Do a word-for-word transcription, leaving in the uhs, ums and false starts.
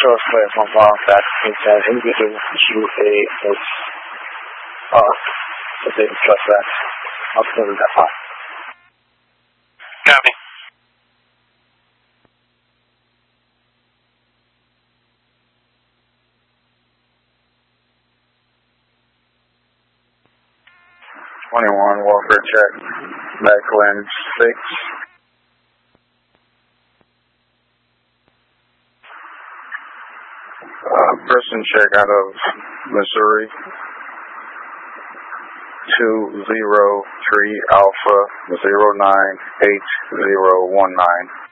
说出来方法that is uh, indicating to a is uh so they trust that after that part. Copy. twenty-one, welfare check, medical end six. Uh, person check out of Missouri, two zero three Alpha zero nine eight zero one nine.